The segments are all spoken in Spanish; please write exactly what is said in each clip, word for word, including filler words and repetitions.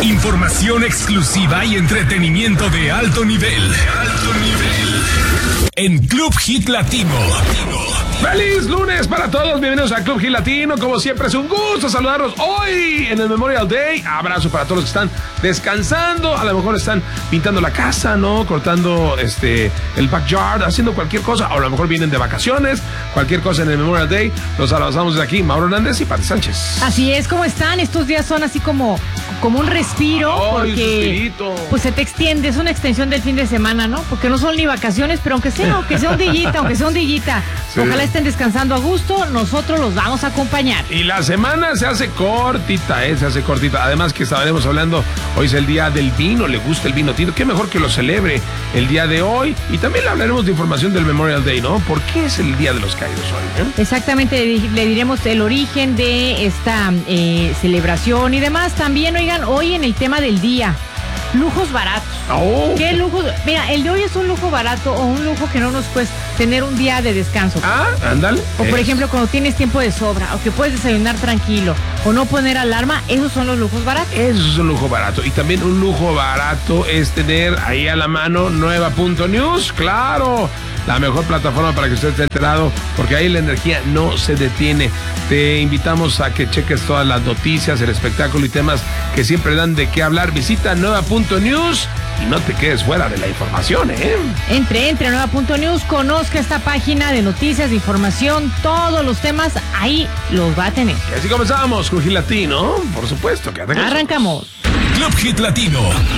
Información exclusiva y entretenimiento de alto nivel. De alto nivel. En Club Hit Latino. ¡Feliz lunes para todos! Bienvenidos a Club Hit Latino. Como siempre es un gusto saludarlos hoy en el Memorial Day. Abrazo para todos los que están descansando. A lo mejor están pintando la casa, ¿no? Cortando este el backyard, haciendo cualquier cosa. O a lo mejor vienen de vacaciones. Cualquier cosa en el Memorial Day. Los abrazamos desde aquí, Mauro Hernández y Pati Sánchez. Así es, ¿cómo están? Estos días son así como, como un respiro. ¡Ay, porque pues se te extiende, es una extensión del fin de semana, ¿no? Porque no son ni vacaciones, pero aunque sea, aunque sea un dillita, aunque sea un dillita. Sí. Ojalá estén descansando a gusto, nosotros los vamos a acompañar. Y la semana se hace cortita, ¿eh? Se hace cortita. Además que estaremos hablando, hoy es el día del vino, le gusta el vino tinto. Qué mejor que lo celebre el día de hoy. Y también le hablaremos de información del Memorial Day, ¿no? ¿Por qué es el Día de los Caídos hoy? ¿eh? Exactamente, le diremos el origen de esta eh, celebración y demás. También, oigan, hoy en el tema del día, lujos baratos. Oh. ¿Qué lujo? Mira, el de hoy es un lujo barato o un lujo que no nos cuesta tener un día de descanso. Ah, ándale. O por eh. ejemplo, cuando tienes tiempo de sobra, o que puedes desayunar tranquilo, o no poner alarma, esos son los lujos baratos. Eso es un lujo barato. Y también un lujo barato es tener ahí a la mano Nueva punto news, claro. La mejor plataforma para que usted esté enterado, porque ahí la energía no se detiene. Te invitamos a que cheques todas las noticias, el espectáculo y temas que siempre dan de qué hablar. Visita Nueva punto news y no te quedes fuera de la información, ¿eh? Entre, entre a Nueva punto news, conozca esta página de noticias, de información, todos los temas, ahí los va a tener. Y así comenzamos con Hit Latino, por supuesto. Que arrancamos. Club Hit Latino.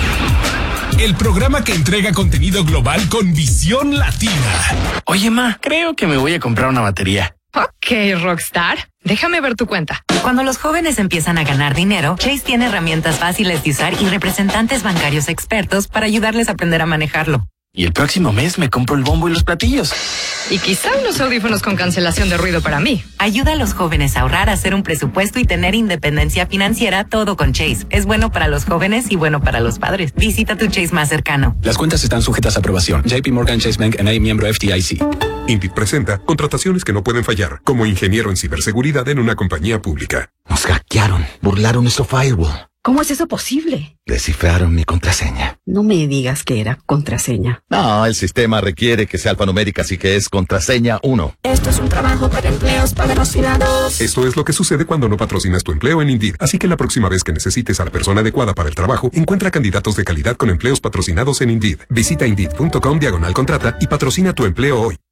El programa que entrega contenido global con visión latina. Oye, ma, creo que me voy a comprar una batería. Ok, Rockstar. Déjame ver tu cuenta. Cuando los jóvenes empiezan a ganar dinero, Chase tiene herramientas fáciles de usar y representantes bancarios expertos para ayudarles a aprender a manejarlo. Y el próximo mes me compro el bombo y los platillos. Y quizá unos audífonos con cancelación de ruido para mí. Ayuda a los jóvenes a ahorrar, a hacer un presupuesto y tener independencia financiera, todo con Chase. Es bueno para los jóvenes y bueno para los padres. Visita tu Chase más cercano. Las cuentas están sujetas a aprobación. J P Morgan Chase Bank N A, miembro F D I C. Indeed presenta contrataciones que no pueden fallar, como ingeniero en ciberseguridad en una compañía pública. Nos hackearon, burlaron nuestro firewall. ¿Cómo es eso posible? Descifraron mi contraseña. No me digas que era contraseña. No, el sistema requiere que sea alfanumérica, así que es contraseña uno. Esto es un trabajo para empleos patrocinados. Esto es lo que sucede cuando no patrocinas tu empleo en Indeed. Así que la próxima vez que necesites a la persona adecuada para el trabajo, encuentra candidatos de calidad con empleos patrocinados en Indeed. Visita Indeed punto com diagonal contrata y patrocina tu empleo hoy.